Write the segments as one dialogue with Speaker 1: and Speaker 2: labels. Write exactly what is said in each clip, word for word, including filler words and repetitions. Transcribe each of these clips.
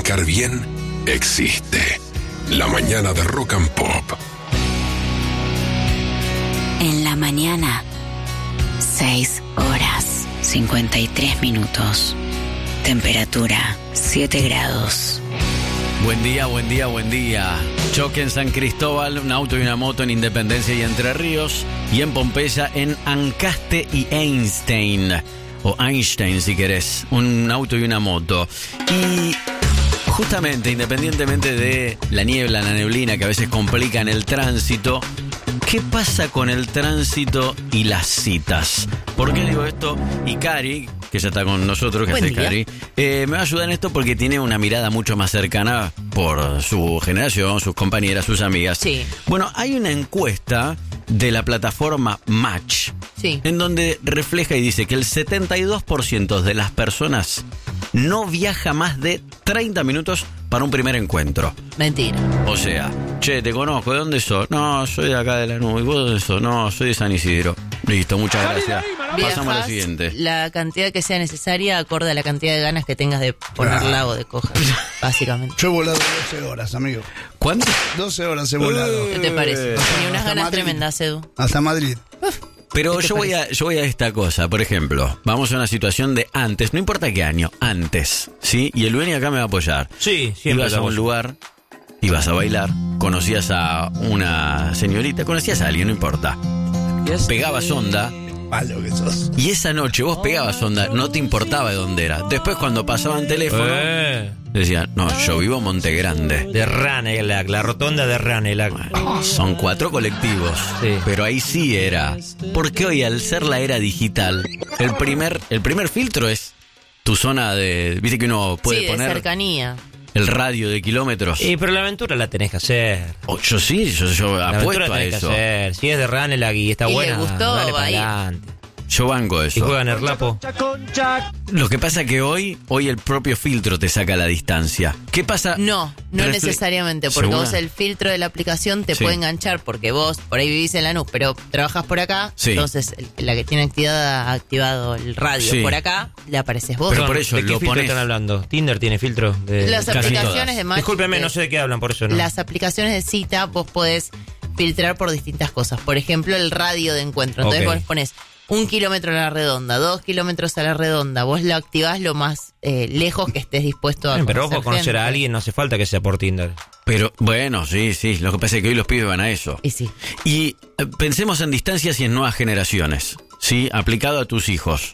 Speaker 1: arrancar bien existe. La mañana de Rock and Pop.
Speaker 2: En la mañana, seis horas, cincuenta y tres minutos. Temperatura, siete grados.
Speaker 3: Buen día, buen día, buen día. Choque en San Cristóbal, un auto y una moto en Independencia y Entre Ríos. Y en Pompeya, en Ancaste y Einstein. O Einstein, si querés. Un auto y una moto. Y justamente, independientemente de la niebla, la neblina que a veces complican el tránsito, ¿qué pasa con el tránsito y las citas? ¿Por qué digo esto? Y Cari, que ya está con nosotros, que hace Cari, eh, me va a ayudar en esto porque tiene una mirada mucho más cercana por su generación, sus compañeras, sus amigas.
Speaker 4: Sí.
Speaker 3: Bueno, hay una encuesta de la plataforma Match,
Speaker 4: sí,
Speaker 3: en donde refleja y dice que el setenta y dos por ciento de las personas no viaja más de treinta minutos para un primer encuentro.
Speaker 4: Mentira.
Speaker 3: O sea, che, te conozco, ¿de dónde sos? No, soy de acá de la nube. ¿Y vos de dónde sos? No, soy de San Isidro. Listo, muchas gracias. Pasamos a lo siguiente.
Speaker 4: La cantidad que sea necesaria acorde a la cantidad de ganas que tengas de ponerla o de coger, básicamente.
Speaker 5: Yo he volado doce horas, amigo.
Speaker 3: ¿Cuánto?
Speaker 5: doce horas he volado.
Speaker 4: ¿Qué te parece? Tenía unas ganas
Speaker 5: Madrid.
Speaker 4: tremendas, Edu.
Speaker 5: Hasta Madrid.
Speaker 4: Uf.
Speaker 3: Pero yo voy, a, yo voy a esta cosa, por ejemplo, vamos a una situación de antes, no importa qué año, antes, ¿sí? Y el Beni acá me va a apoyar.
Speaker 6: Sí, siempre.
Speaker 3: Ibas a un lugar, ibas a bailar, conocías a una señorita, conocías a alguien, no importa. Pegabas onda.
Speaker 5: Malo que sos.
Speaker 3: Y esa noche vos pegabas onda, no te importaba de dónde era. Después cuando pasaban teléfono,
Speaker 6: Eh.
Speaker 3: decían, no, yo vivo en Monte Grande.
Speaker 6: De Ranelac, la rotonda de Ranelac.
Speaker 3: Son cuatro colectivos,
Speaker 6: Sí.
Speaker 3: pero ahí sí era. Porque hoy, al ser la era digital, el primer, el primer filtro es tu zona de... Viste que uno puede
Speaker 4: Sí, de
Speaker 3: poner
Speaker 4: cercanía.
Speaker 3: el radio de kilómetros.
Speaker 6: Y pero la aventura la tenés que hacer.
Speaker 3: Oh, yo sí, yo, yo
Speaker 6: La aventura
Speaker 3: apuesto a
Speaker 6: tenés
Speaker 3: eso.
Speaker 6: que hacer. Si es de Ranelac y está
Speaker 4: Y le
Speaker 6: buena,
Speaker 4: gustó,
Speaker 6: dale
Speaker 4: va
Speaker 6: para
Speaker 4: a ir.
Speaker 6: adelante.
Speaker 3: Yo banco
Speaker 6: Y
Speaker 3: eso.
Speaker 6: juegan el lapo.
Speaker 3: Lo que pasa que hoy, hoy el propio filtro te saca la distancia. ¿Qué pasa?
Speaker 4: No, no
Speaker 3: Refle-
Speaker 4: necesariamente, porque
Speaker 3: ¿Segura?
Speaker 4: vos el filtro de la aplicación te
Speaker 3: Sí.
Speaker 4: puede enganchar, porque vos por ahí vivís en Lanús, pero trabajas por acá,
Speaker 3: Sí.
Speaker 4: entonces el- la que tiene activada, activado el radio
Speaker 3: Sí.
Speaker 4: por acá, le apareces vos.
Speaker 3: Pero
Speaker 6: Perdón,
Speaker 3: por eso
Speaker 6: ¿de qué
Speaker 3: lo
Speaker 6: filtro
Speaker 3: pones.
Speaker 6: están hablando? ¿Tinder tiene filtro? De,
Speaker 4: Las
Speaker 6: de casi
Speaker 4: aplicaciones
Speaker 6: todas.
Speaker 4: de match-
Speaker 6: Discúlpeme,
Speaker 4: de-
Speaker 6: no sé de qué hablan, por eso no.
Speaker 4: Las aplicaciones de cita vos podés filtrar por distintas cosas. Por ejemplo, el radio de encuentro. Entonces
Speaker 6: Ok.
Speaker 4: vos pones un kilómetro a la redonda, dos kilómetros a la redonda. Vos lo activás lo más eh, lejos que estés dispuesto a
Speaker 6: Bien, pero vos
Speaker 4: conocer
Speaker 6: para conocer
Speaker 4: gente.
Speaker 6: a alguien no hace falta que sea por Tinder.
Speaker 3: Pero bueno, sí, sí. Lo que pasa es que hoy los pibes van a eso.
Speaker 4: Y sí.
Speaker 3: Y eh, pensemos en distancias y en nuevas generaciones, ¿sí? Aplicado a tus hijos.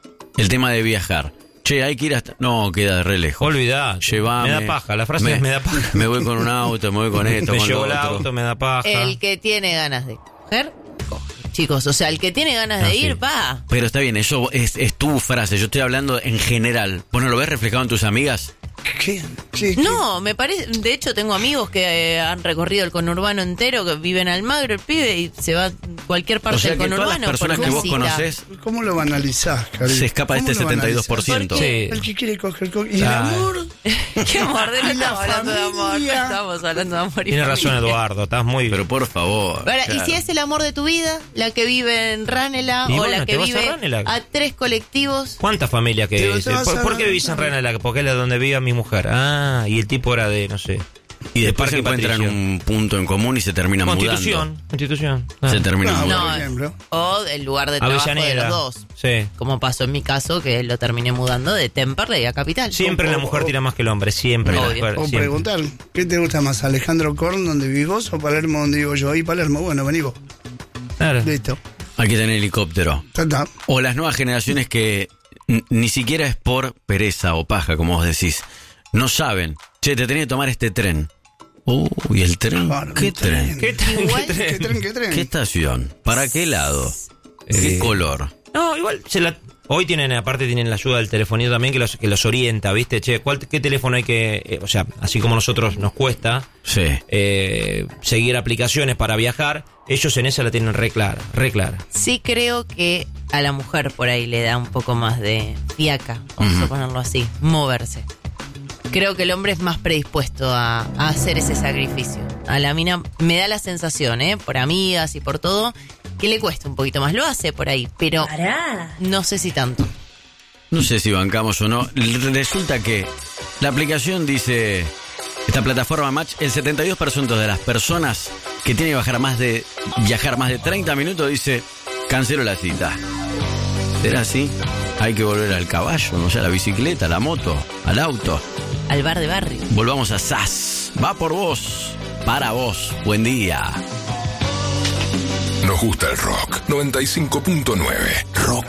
Speaker 3: El tema de viajar. Che, hay que ir hasta... No, queda re lejos.
Speaker 6: Olvidá.
Speaker 3: Llévame.
Speaker 6: Me da paja, la frase es me da paja.
Speaker 3: Me voy con un auto, me voy con esto,
Speaker 6: Me
Speaker 3: con
Speaker 6: llevo
Speaker 3: lo
Speaker 6: el
Speaker 3: otro.
Speaker 6: auto, me da paja.
Speaker 4: El que tiene ganas de coger, coge. Chicos, o sea, el que tiene ganas
Speaker 3: Ah,
Speaker 4: de
Speaker 3: sí.
Speaker 4: ir, va.
Speaker 3: Pero está bien, eso es, es tu frase. Yo estoy hablando en general. ¿Vos no lo ves reflejado en tus amigas?
Speaker 5: ¿Qué? ¿Qué?
Speaker 4: No, me parece, de hecho tengo amigos que eh, han recorrido el conurbano entero, que viven al Almagro, el pibe, y se va a cualquier parte
Speaker 3: O sea
Speaker 4: del
Speaker 3: que todas las
Speaker 4: conurbano.
Speaker 3: personas
Speaker 4: por
Speaker 3: que
Speaker 4: una
Speaker 3: vos
Speaker 4: cita.
Speaker 3: conocés
Speaker 5: ¿Qué? ¿Cómo lo banalizás, Cari?
Speaker 3: se escapa de
Speaker 5: ¿Cómo
Speaker 3: este
Speaker 5: lo
Speaker 3: setenta y dos por
Speaker 5: banalizás?
Speaker 3: ciento.
Speaker 6: Sí.
Speaker 5: El que quiere coger, coge. ¿Y el
Speaker 6: Ah.
Speaker 5: amor?
Speaker 4: ¿Qué amor? De no
Speaker 5: Y la
Speaker 4: estamos hablando de amor, no
Speaker 5: familia.
Speaker 4: estamos hablando de amor. y
Speaker 6: Tiene razón
Speaker 4: familia.
Speaker 6: Eduardo, estás muy...
Speaker 3: Pero por favor.
Speaker 4: Ahora,
Speaker 3: claro.
Speaker 4: ¿y si es el amor de tu vida? La que vive en Ranela
Speaker 6: Y
Speaker 4: o
Speaker 6: bueno,
Speaker 4: la
Speaker 6: te
Speaker 4: que
Speaker 6: vas a
Speaker 4: vive
Speaker 6: Ranelagh.
Speaker 4: a tres colectivos.
Speaker 6: ¿Cuántas familias que
Speaker 5: Pero te
Speaker 6: dice?
Speaker 5: vas
Speaker 6: ¿Por,
Speaker 5: a-
Speaker 6: por qué vivís en Ranelac? Porque es la donde vive mi mujer. Ah, y el tipo era de, no sé...
Speaker 3: Y después se
Speaker 6: Parque
Speaker 3: encuentran
Speaker 6: Patricio.
Speaker 3: un punto en común y se terminan
Speaker 6: Constitución,
Speaker 3: mudando.
Speaker 6: Constitución. Ah.
Speaker 3: Se terminan
Speaker 5: No,
Speaker 3: mudando.
Speaker 5: por
Speaker 4: No,
Speaker 5: ejemplo.
Speaker 4: o el lugar de trabajo de
Speaker 6: Avellaneda.
Speaker 4: los dos.
Speaker 6: Sí.
Speaker 4: Como pasó en mi caso, que lo terminé mudando de Temperley a Capital.
Speaker 6: Siempre la mujer tira más que el hombre, siempre. la
Speaker 4: Obvio.
Speaker 6: mujer,
Speaker 5: O
Speaker 6: siempre.
Speaker 5: preguntar, ¿qué te gusta más? ¿Alejandro Korn, donde vivís vos, o Palermo, donde vivo yo? Y Palermo, bueno, vení vos.
Speaker 6: Claro.
Speaker 5: Listo.
Speaker 3: Hay que tener helicóptero.
Speaker 5: Ya está.
Speaker 3: O las nuevas generaciones que n- ni siquiera es por pereza o paja, como vos decís. No saben. Che, te tenés que tomar este tren. Uy, el tren.
Speaker 5: Claro,
Speaker 3: ¿Qué
Speaker 5: un
Speaker 3: tren?
Speaker 6: ¿Qué tal?
Speaker 4: Igual-
Speaker 6: ¿Qué
Speaker 5: ¿Qué
Speaker 6: tren?
Speaker 5: tren, qué tren?
Speaker 3: ¿Qué estación? ¿Para qué lado? ¿Qué
Speaker 6: Eh,
Speaker 3: color?
Speaker 6: No, igual se la... Hoy tienen, aparte tienen la ayuda del telefonito también que los, que los orienta, ¿viste? Che, ¿cuál, ¿qué teléfono hay que...? eh, o sea, así como a nosotros nos cuesta
Speaker 3: Sí.
Speaker 6: eh, seguir aplicaciones para viajar, ellos en esa la tienen re clara, re clara.
Speaker 4: Sí creo que a la mujer por ahí le da un poco más de fiaca, vamos
Speaker 3: Ujú.
Speaker 4: a ponerlo así, moverse. Creo que el hombre es más predispuesto a, a hacer ese sacrificio. A la mina me da la sensación, ¿eh? Por amigas y por todo, que le cuesta un poquito más. Lo hace por ahí, pero no sé si tanto.
Speaker 3: No sé si bancamos o no. Resulta que la aplicación dice, esta plataforma Match, el setenta y dos por ciento de las personas que tienen que bajar más de, viajar más de treinta minutos dice, cancelo la cita. ¿Será así? Hay que volver al caballo, no sé, a la bicicleta, a la moto, al auto.
Speaker 4: Al bar de barrio.
Speaker 3: Volvamos a S A S. Va por vos, para vos. Buen día.
Speaker 1: Nos gusta el rock. noventa y cinco punto nueve. Rock